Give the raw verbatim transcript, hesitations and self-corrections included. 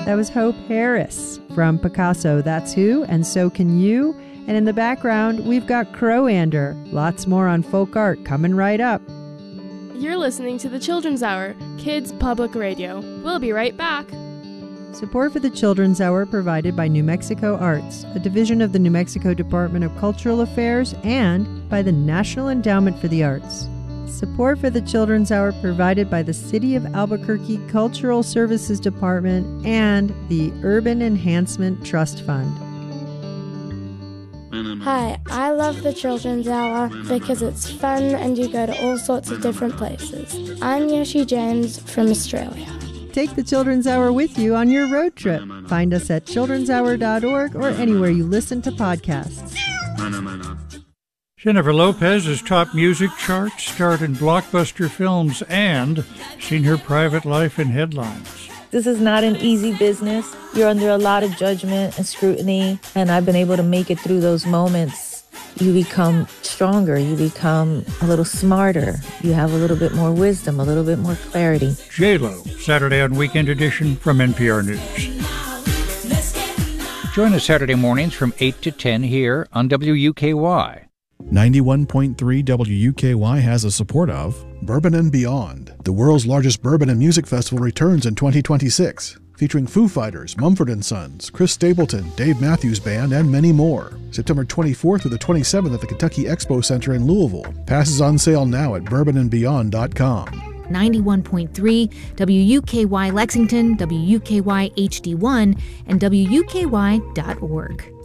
That was Hope Harris from Picasso, That's Who, and So Can You. And in the background, we've got Crowander. Lots more on folk art coming right up. You're listening to the Children's Hour, Kids Public Radio. We'll be right back. Support for the Children's Hour provided by New Mexico Arts, a division of the New Mexico Department of Cultural Affairs, and by the National Endowment for the Arts. Support for the Children's Hour provided by the City of Albuquerque Cultural Services Department and the Urban Enhancement Trust Fund. Hi, I love the Children's Hour because it's fun and you go to all sorts of different places. I'm Yoshi James from Australia. Take the Children's Hour with you on your road trip. Find us at children's hour dot org or anywhere you listen to podcasts. Jennifer Lopez has topped music charts, starred in blockbuster films, and seen her private life in headlines. This is not an easy business. You're under a lot of judgment and scrutiny, and I've been able to make it through those moments. You become stronger. You become a little smarter. You have a little bit more wisdom, a little bit more clarity. J-Lo, Saturday on Weekend Edition from N P R News. Join us Saturday mornings from eight to ten here on W U K Y. ninety-one point three W U K Y has the support of Bourbon and Beyond. The world's largest bourbon and music festival returns in twenty twenty-six, featuring Foo Fighters, Mumford and Sons, Chris Stapleton, Dave Matthews Band, and many more. September twenty-fourth through the twenty-seventh at the Kentucky Expo Center in Louisville. Passes on sale now at bourbon and beyond dot com. ninety-one point three W U K Y Lexington, W U K Y H D one, and W U K Y dot org.